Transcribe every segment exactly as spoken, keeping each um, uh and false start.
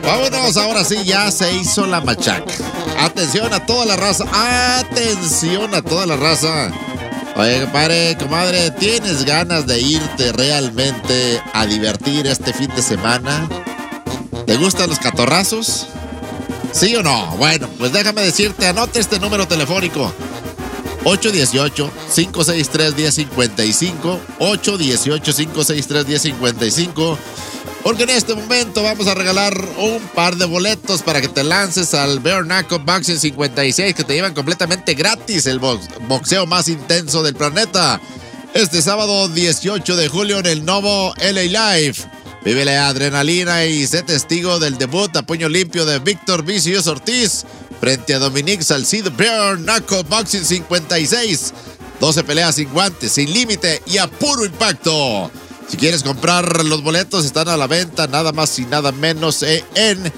Vámonos, ahora sí, ya se hizo la machaca. Atención a toda la raza, atención a toda la raza. Oye, compadre, comadre, ¿tienes ganas de irte realmente a divertir este fin de semana? ¿Te gustan los catorrazos? ¿Sí o no? Bueno, pues déjame decirte, anote este número telefónico. ocho uno ocho, cinco seis tres, uno cero cinco cinco, ocho uno ocho, cinco seis tres, uno cero cinco cinco, porque en este momento vamos a regalar un par de boletos para que te lances al Bare Knuckle Boxing cincuenta y seis, que te llevan completamente gratis, el box, boxeo más intenso del planeta. Este sábado dieciocho de julio en el Novo L A Live. Vive la adrenalina y sé testigo del debut a puño limpio de Víctor Vicious Ortiz frente a Dominique Salcido. Bare Knuckle Boxing cincuenta y seis. doce peleas sin guantes, sin límite y a puro impacto. Si quieres comprar los boletos, están a la venta nada más y nada menos en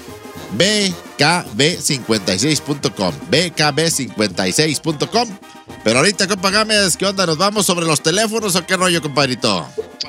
b k b cincuenta y seis punto com. b k b cincuenta y seis punto com. Pero ahorita, compa Gámez, ¿qué onda? ¿Nos vamos sobre los teléfonos o qué rollo, compadrito?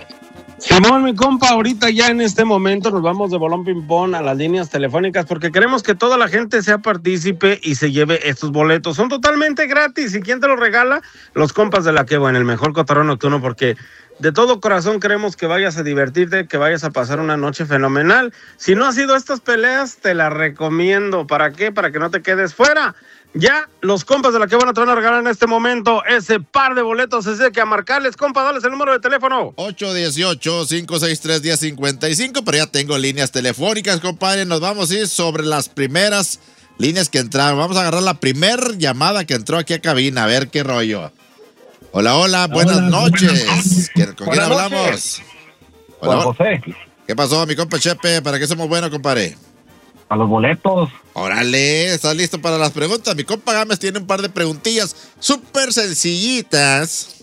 Simón, mi compa, ahorita ya en este momento nos vamos de bolón ping-pong a las líneas telefónicas porque queremos que toda la gente sea partícipe y se lleve estos boletos. Son totalmente gratis. ¿Y quién te los regala? Los compas de la que bueno, el mejor cotorreo nocturno, porque de todo corazón queremos que vayas a divertirte, que vayas a pasar una noche fenomenal. Si no has ido a estas peleas, te las recomiendo. ¿Para qué? Para que no te quedes fuera. Ya los compas de la que van a te van a regalar en este momento ese par de boletos, así que a marcarles, compa, dales el número de teléfono. ocho uno ocho, cinco seis tres, uno cero cinco cinco, pero ya tengo líneas telefónicas, compadre. Nos vamos a ir sobre las primeras líneas que entraron. Vamos a agarrar la primera llamada que entró aquí a cabina, a ver qué rollo. Hola, hola, buenas hola, noches. buenas ¿Con quién buenas hablamos? Noches. Hola, Juan José. ¿Qué pasó, mi compa Chepe? ¿Para qué somos buenos, compadre? A los boletos. Órale, ¿estás listo para las preguntas? Mi compa Gámez tiene un par de preguntillas súper sencillitas.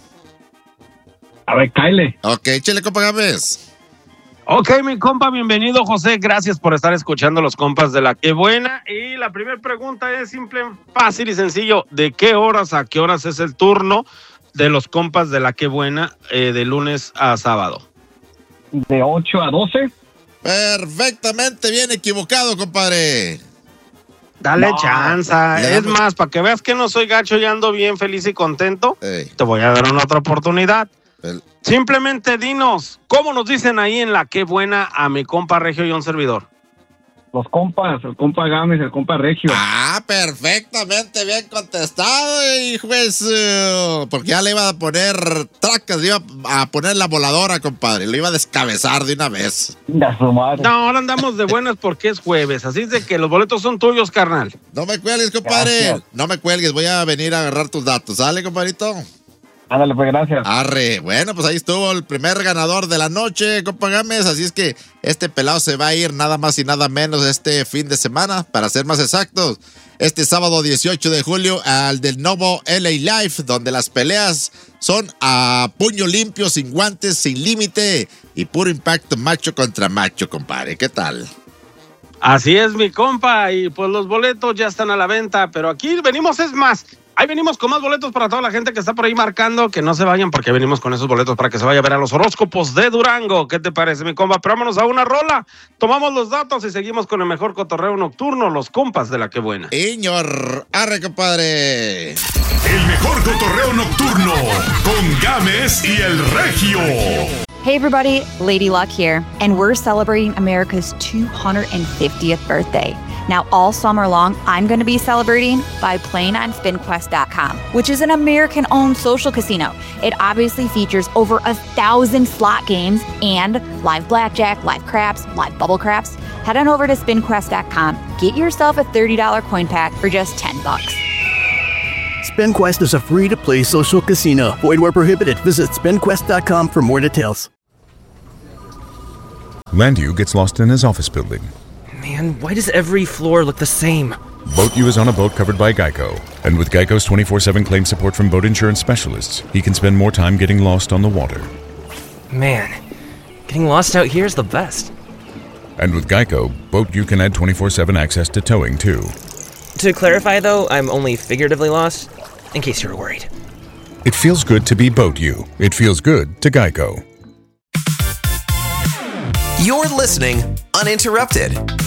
A ver, Kyle. Ok, échale, compa Gámez. Ok, mi compa, bienvenido, José. Gracias por estar escuchando los compas de la que buena. Y la primera pregunta es simple, fácil y sencillo. ¿De qué horas a qué horas es el turno de los compas de la que buena eh, de lunes a sábado? De ocho a doce. Perfectamente bien equivocado, compadre. Dale no, chanza. Es más, para que veas que no soy gacho y ando bien feliz y contento, Ey. te voy a dar una otra oportunidad. El... Simplemente dinos, ¿cómo nos dicen ahí en la que buena a mi compa Regio y un servidor? Los compas, el compa Gámez, el compa Regio. Ah, perfectamente bien contestado, hijo. Uh, porque ya le iba a poner tracas, le iba a poner la voladora, compadre. Le iba a descabezar de una vez. De su madre. No, ahora andamos de buenas porque es jueves. Así es de que los boletos son tuyos, carnal. No me cuelgues, compadre. Gracias. No me cuelgues, voy a venir a agarrar tus datos. ¿Sale, compadrito? Ándale, pues, gracias. Arre, bueno, pues ahí estuvo el primer ganador de la noche, compa Gámez, así es que este pelado se va a ir nada más y nada menos este fin de semana, para ser más exactos, este sábado dieciocho de julio al del Novo L A Live, donde las peleas son a puño limpio, sin guantes, sin límite y puro impacto macho contra macho, compadre, ¿qué tal? Así es, mi compa, y pues los boletos ya están a la venta, pero aquí venimos, es más... Ahí venimos con más boletos para toda la gente que está por ahí marcando, que no se vayan porque venimos con esos boletos para que se vaya a ver a los horóscopos de Durango. ¿Qué te parece, mi compa? Pero vámonos a una rola, tomamos los datos y seguimos con el mejor cotorreo nocturno, los compas de la que buena. Señor, arre, compadre. El mejor cotorreo nocturno con Gámez y el Regio. Hey everybody, Lady Luck here, and we're celebrating America's two hundred fiftieth birthday. Now, all summer long, I'm going to be celebrating by playing on spin quest dot com, which is an American-owned social casino. It obviously features over a thousand slot games and live blackjack, live craps, live bubble craps. Head on over to spin quest dot com, get yourself a thirty dollars coin pack for just ten bucks. SpinQuest is a free-to-play social casino. Void where prohibited. Visit spin quest dot com for more details. Landu gets lost in his office building. Man, why does every floor look the same? BoatU is on a boat covered by Geico. And with Geico's twenty-four seven claim support from boat insurance specialists, he can spend more time getting lost on the water. Man, getting lost out here is the best. And with Geico, BoatU can add twenty-four seven access to towing, too. To clarify, though, I'm only figuratively lost, in case you were worried. It feels good to be BoatU. It feels good to Geico. You're listening uninterrupted.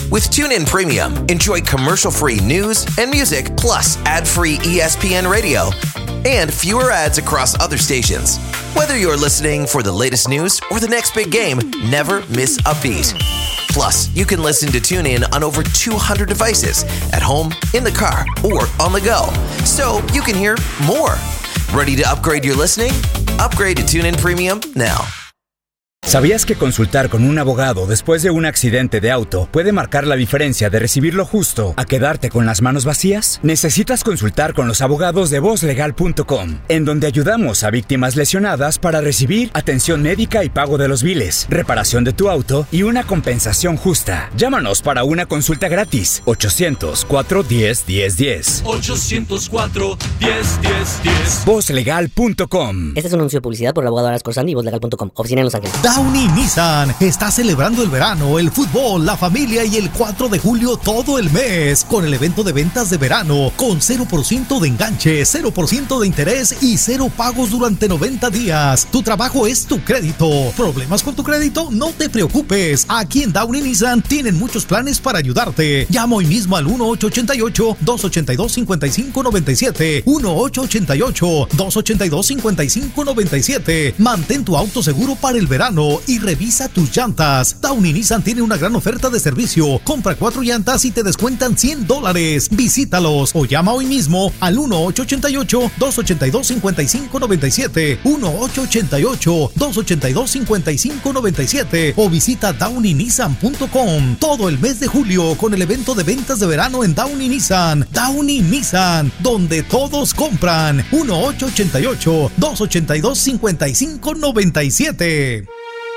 With TuneIn Premium, enjoy commercial-free news and music, plus ad-free E S P N radio, and fewer ads across other stations. Whether you're listening for the latest news or the next big game, never miss a beat. Plus, you can listen to TuneIn on over two hundred devices, at home, in the car, or on the go. So you can hear more. Ready to upgrade your listening? Upgrade to TuneIn Premium now. ¿Sabías que consultar con un abogado después de un accidente de auto puede marcar la diferencia de recibir lo justo a quedarte con las manos vacías? Necesitas consultar con los abogados de voz legal punto com, en donde ayudamos a víctimas lesionadas para recibir atención médica y pago de los biles, reparación de tu auto y una compensación justa. Llámanos para una consulta gratis. ochocientos, cuatro diez, diez diez. ochocientos cuatro, diez, diez, diez. voz legal punto com. Este es un anuncio de publicidad por el abogado Aras Corsandi y voz legal punto com. Oficina en Los Ángeles. Downey Nissan está celebrando el verano, el fútbol, la familia y el cuatro de julio todo el mes con el evento de ventas de verano con cero por ciento de enganche, cero por ciento de interés y cero pagos durante noventa días. Tu trabajo es tu crédito. ¿Problemas con tu crédito? No te preocupes. Aquí en Downey Nissan tienen muchos planes para ayudarte. Llama hoy mismo al uno ocho ocho ocho, dos ocho dos, cinco cinco nueve siete, uno ocho ocho ocho, dos ocho dos, cinco cinco nueve siete. Mantén tu auto seguro para el verano y revisa tus llantas. Downey Nissan tiene una gran oferta de servicio. Compra cuatro llantas y te descuentan cien dólares. Visítalos o llama hoy mismo al uno ocho ocho ocho, dos ocho dos, cinco cinco nueve siete, uno ocho ocho ocho, dos ocho dos, cinco cinco nueve siete o visita downey nissan punto com todo el mes de julio con el evento de ventas de verano en Downey Nissan. Downey Nissan, donde todos compran. uno ocho ocho ocho, dos ocho dos, cinco cinco nueve siete.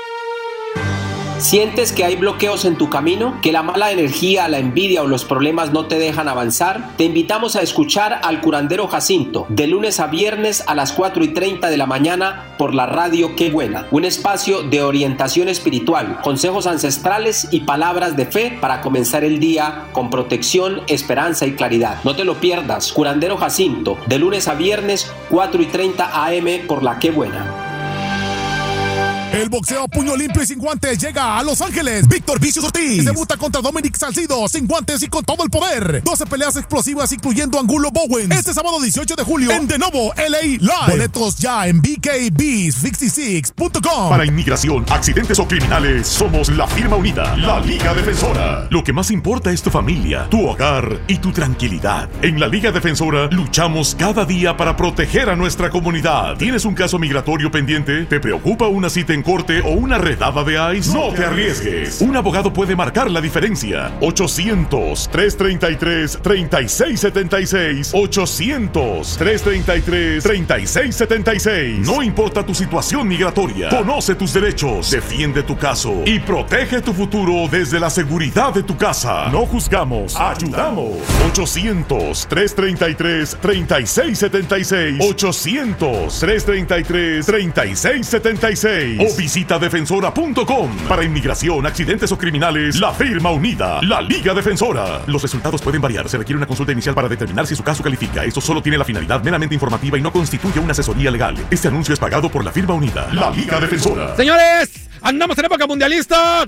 ¿Sientes que hay bloqueos en tu camino? ¿Que la mala energía, la envidia o los problemas no te dejan avanzar? Te invitamos a escuchar al curandero Jacinto de lunes a viernes a las cuatro y treinta de la mañana por la radio Qué Buena. Un espacio de orientación espiritual, consejos ancestrales y palabras de fe para comenzar el día con protección, esperanza y claridad. No te lo pierdas. Curandero Jacinto de lunes a viernes cuatro y treinta a eme por la Qué Buena. El boxeo a puño limpio y sin guantes llega a Los Ángeles. Víctor Vicious Ortiz debuta contra Dominic Salcido sin guantes y con todo el poder. doce peleas explosivas incluyendo Angulo Bowens. Este sábado dieciocho de julio en de nuevo L A Live. Boletos ya en b k b sesenta y seis punto com. Para inmigración, accidentes o criminales, somos la firma unida, la Liga Defensora. Lo que más importa es tu familia, tu hogar y tu tranquilidad. En la Liga Defensora luchamos cada día para proteger a nuestra comunidad. ¿Tienes un caso migratorio pendiente? ¿Te preocupa una cita en corte o una redada de ICE? No te arriesgues. Un abogado puede marcar la diferencia. ochocientos, trescientos treinta y tres, treinta y seis setenta y seis. ochocientos, trescientos treinta y tres, treinta y seis setenta y seis. No importa tu situación migratoria. Conoce tus derechos, defiende tu caso y protege tu futuro desde la seguridad de tu casa. No juzgamos, ayudamos. ochocientos, trescientos treinta y tres, treinta y seis setenta y seis. ochocientos, trescientos treinta y tres, treinta y seis setenta y seis. O visita defensora punto com. Para inmigración, accidentes o criminales, la firma unida, la Liga Defensora. Los resultados pueden variar. Se requiere una consulta inicial para determinar si su caso califica. Esto solo tiene la finalidad meramente informativa y no constituye una asesoría legal. Este anuncio es pagado por la firma unida, la Liga Defensora. Señores, andamos en época mundialista.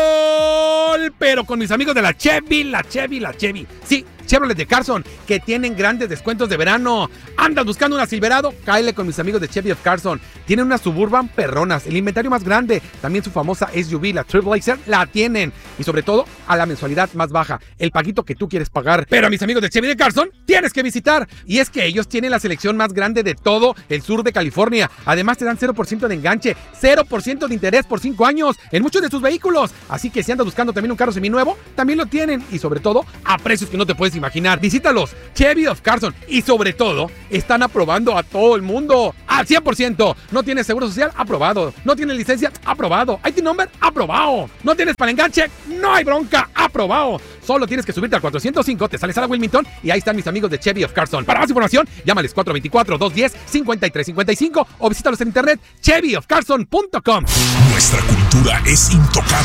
¡Gol! Pero con mis amigos de la Chevy, la Chevy, la Chevy. Sí, Chevrolet de Carson, que tienen grandes descuentos de verano. ¿Andas buscando una Silverado? Cáele con mis amigos de Chevy of Carson. Tienen una Suburban perronas, el inventario más grande. También su famosa S U V, la Trailblazer, la tienen. Y sobre todo, a la mensualidad más baja, el paguito que tú quieres pagar. Pero a mis amigos de Chevy de Carson, tienes que visitar. Y es que ellos tienen la selección más grande de todo el sur de California. Además, te dan cero por ciento de enganche, cero por ciento de interés por cinco años en muchos de sus vehículos. Así que si andas buscando también un carro seminuevo, también lo tienen. Y sobre todo, a precios que no te puedes imaginar. Visítalos, Chevy of Carson. Y sobre todo, están aprobando a todo el mundo al cien por ciento. ¿No tienes seguro social? Aprobado. ¿No tienes licencia? Aprobado. ¿I T number? Aprobado. ¿No tienes para enganche? No hay bronca. Aprobado. Solo tienes que subirte al cuatrocientos cinco, te sales a la Wilmington y ahí están mis amigos de Chevy of Carson. Para más información, llámales cuatro dos cuatro, dos uno cero, cinco tres cinco cinco o visítalos en internet chevy of carson punto com. Nuestra cultura es intocable.